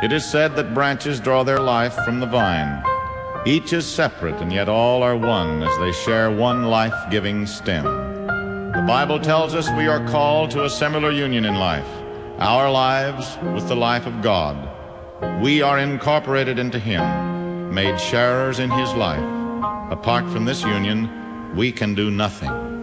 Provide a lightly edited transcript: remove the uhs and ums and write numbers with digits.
It is said that branches draw their life from the vine. Each is separate, and yet all are one as they share one life-giving stem. The Bible tells us we are called to a similar union in life, our lives with the life of God. We are incorporated into Him, made sharers in His life. Apart from this union, we can do nothing.